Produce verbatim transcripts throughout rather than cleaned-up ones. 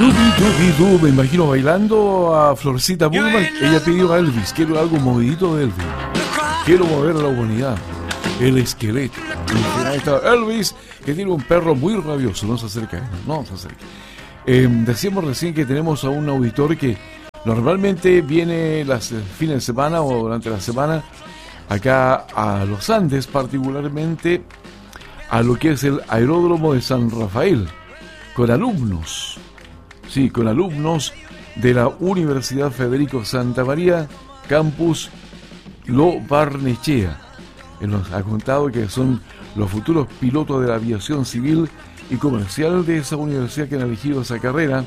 Dubi, me imagino bailando a Florcita Burman. Ella pidió a Elvis, quiero algo movidito de Elvis. Quiero mover a la humanidad. El esqueleto. Y ahí está Elvis, que tiene un perro muy rabioso. No se acerca, no se acerca. Eh, decíamos recién que tenemos a un auditor que normalmente viene los fines de semana o durante la semana acá a los Andes, particularmente a lo que es el aeródromo de San Rafael, con alumnos. Sí, con alumnos de la Universidad Federico Santa María, campus Lo Barnechea. Él nos ha contado que son los futuros pilotos de la aviación civil y comercial de esa universidad que han elegido esa carrera.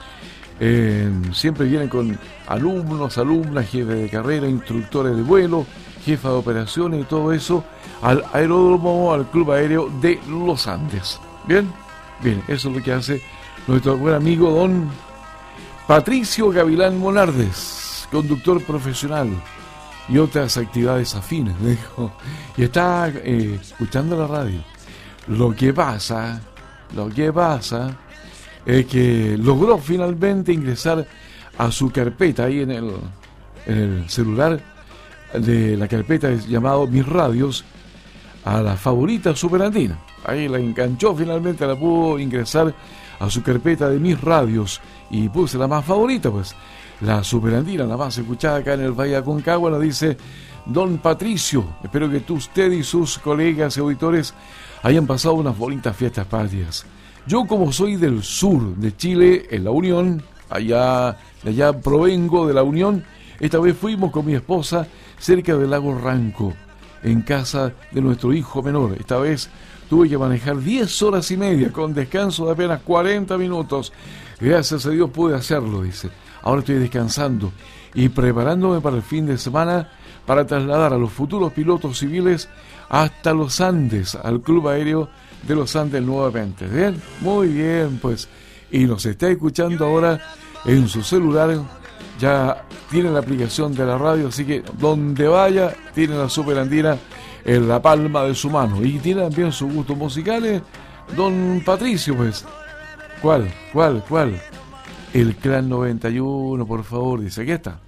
Eh, siempre vienen con alumnos, alumnas, jefes de carrera, instructores de vuelo, jefa de operaciones y todo eso al aeródromo, al Club Aéreo de los Andes. ¿Bien? Bien, eso es lo que hace nuestro buen amigo don Patricio Gavilán Monardes, conductor profesional y otras actividades afines, me dijo. Y está eh, escuchando la radio. Lo que pasa, lo que pasa es que logró finalmente ingresar a su carpeta ahí en el, en el celular de la carpeta llamado Mis Radios, a la favorita superandina. Ahí la enganchó finalmente, la pudo ingresar a su carpeta de Mis Radios y puse la más favorita, pues la superandina, la más escuchada acá en el Valle Aconcagua. Nos dice don Patricio: espero que tú, usted y sus colegas y auditores hayan pasado unas bonitas fiestas patrias. Yo, como soy del sur de Chile, en la Unión, allá, de allá provengo de la Unión, esta vez fuimos con mi esposa cerca del lago Ranco, en casa de nuestro hijo menor. Esta vez tuve que manejar diez horas y media con descanso de apenas cuarenta minutos. Gracias a Dios pude hacerlo, dice. Ahora estoy descansando y preparándome para el fin de semana para trasladar a los futuros pilotos civiles hasta los Andes, al Club Aéreo de los Andes nuevamente. ¿Bien? Muy bien, pues. Y nos está escuchando ahora en su celular. Ya tiene la aplicación de la radio, así que donde vaya tiene la superandina en la palma de su mano. Y tiene también sus gustos musicales, don Patricio, pues. ¿Cuál? ¿Cuál? ¿Cuál? El Clan noventa y uno, por favor, dice. Aquí está.